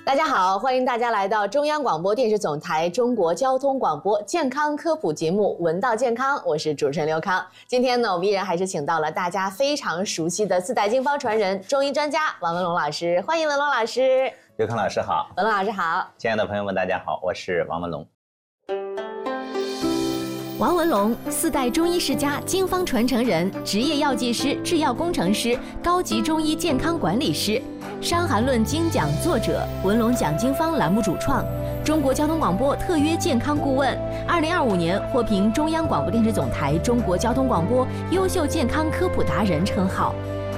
大家好，欢迎大家来到中央广播电视总台中国交通广播健康科普节目《闻道健康》，我是主持人刘康。今天呢，我们依然还是请到了大家非常熟悉的四代经方传人、中医专家王文龙老师，欢迎文龙老师。 刘康老师好， 文龙老师好， 亲爱的朋友们，大家好，我是王文龙。 王文龙，四代中医世家、经方传承人，职业药剂师、制药工程师，高级中医健康管理师，《伤寒论》精讲作者，文龙讲经方栏目主创，中国交通广播特约健康顾问，2025年获评中央广播电视总台中国交通广播优秀健康科普达人称号。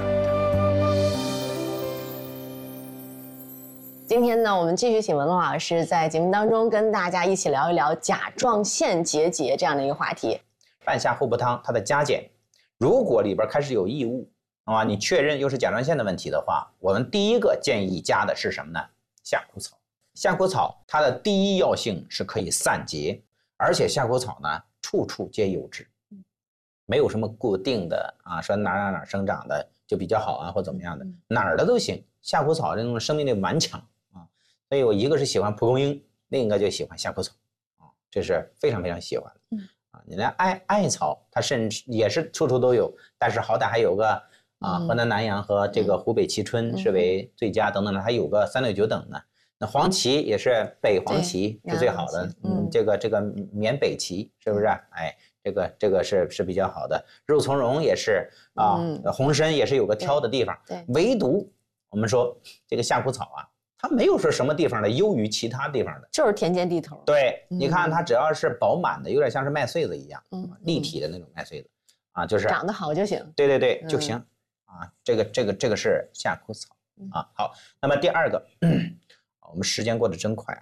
今天呢，我们继续请文龙老师在节目当中跟大家一起聊一聊甲状腺结节这样的一个话题。 半夏厚朴汤它的加减，如果里边开始有异物啊，你确认又是甲状腺的问题的话，我们第一个建议加的是什么呢？夏枯草。夏枯草它的第一药性是可以散结，而且夏枯草呢处处皆有之，没有什么固定的啊，说哪生长的就比较好啊，或怎么样的，哪儿的都行。夏枯草这种生命力顽强啊，所以我一个是喜欢蒲公英，另一个就喜欢夏枯草啊，这是非常非常喜欢的。你连艾草它甚至也是处处都有，但是好歹还有个河南南阳和这个湖北蕲春是为最佳等等的，还有个369等呢。那黄芪也是北黄芪是最好的，这个缅北芪是不是？哎，这个是比较好的。肉苁蓉也是啊，红参也是有个挑的地方，唯独我们说这个夏枯草啊，它没有说什么地方的优于其他地方的， 就是田间地头。对， 你看它只要是饱满的，有点像是麦穗子一样，立体的那种麦穗子啊，就是长得好就行。 对就行啊。这个是夏枯草啊。好，那么第二个，我们时间过得真快啊。